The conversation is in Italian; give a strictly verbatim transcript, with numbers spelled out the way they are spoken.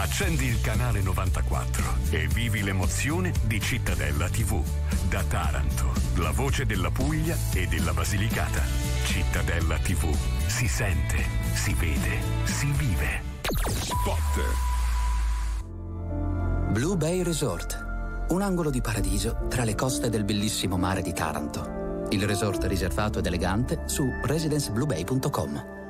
Accendi il canale novantaquattro e vivi l'emozione di Cittadella tivù. Da Taranto, la voce della Puglia e della Basilicata. Cittadella tivù. Si sente, si vede, si vive. Spot. Blue Bay Resort. Un angolo di paradiso tra le coste del bellissimo mare di Taranto. Il resort riservato ed elegante su residence blue bay punto com.